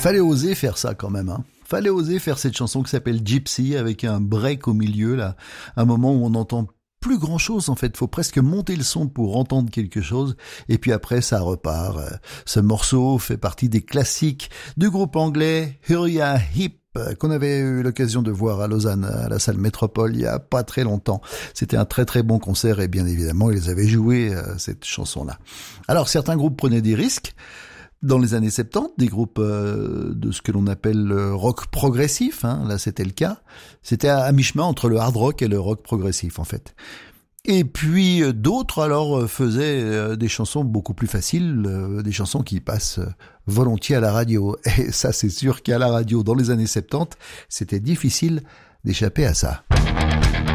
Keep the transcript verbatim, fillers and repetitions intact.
Fallait oser faire ça quand même, hein. Fallait oser faire cette chanson qui s'appelle Gypsy avec un break au milieu, là. Un moment où on n'entend plus grand chose, en fait. Faut presque monter le son pour entendre quelque chose. Et puis après, ça repart. Ce morceau fait partie des classiques du groupe anglais Uriah Heep, qu'on avait eu l'occasion de voir à Lausanne, à la salle Métropole, il y a pas très longtemps. C'était un très très bon concert et bien évidemment, ils avaient joué euh, cette chanson-là. Alors, certains groupes prenaient des risques. Dans les années soixante-dix, des groupes euh, de ce que l'on appelle le rock progressif, hein, là c'était le cas. C'était à, à mi-chemin entre le hard rock et le rock progressif, en fait. Et puis euh, d'autres, alors, euh, faisaient euh, des chansons beaucoup plus faciles, euh, des chansons qui passent euh, volontiers à la radio. Et ça, c'est sûr qu'à la radio, dans les années soixante-dix, c'était difficile d'échapper à ça.